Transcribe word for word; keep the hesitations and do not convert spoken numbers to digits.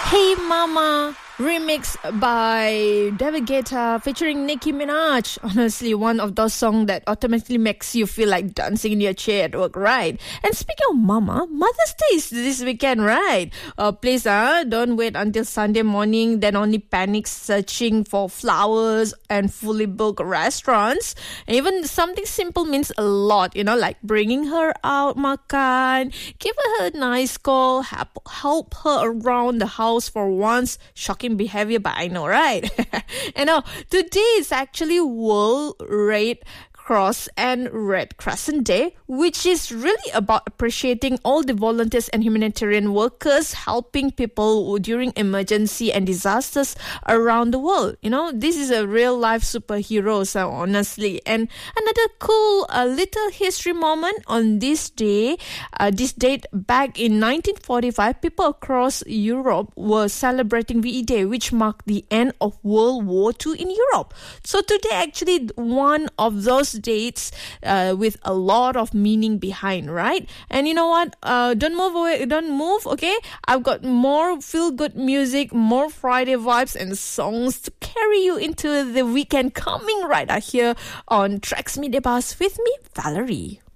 Hey Mama, remix by David Guetta featuring Nicki Minaj. Honestly, one of those songs that automatically makes you feel like dancing in your chair at work, right? And speaking of Mama, Mother's Day is this weekend, right? Uh, please, uh, don't wait until Sunday morning, then only panic searching for flowers and fully booked restaurants. And even something simple means a lot, you know, like bringing her out makan, give her a nice call, help, help her around the house for once. Shocking behavior, but I know, right? And now, today is actually World Red Cross and Red Crescent Day, which is really about appreciating all the volunteers and humanitarian workers helping people during emergency and disasters around the world. You know, this is a real-life superhero, so honestly. And another cool uh, little history moment on this day, uh, this date back in nineteen forty-five, people across Europe were celebrating V Day, which marked the end of World War Two in Europe. So today actually one of those dates uh, with a lot of meaning behind, right? And you know what? Uh, don't move away. Don't move, okay? I've got more feel-good music, more Friday vibes and songs to carry you into the weekend coming right out here on Trax Media Bus with me, Valerie.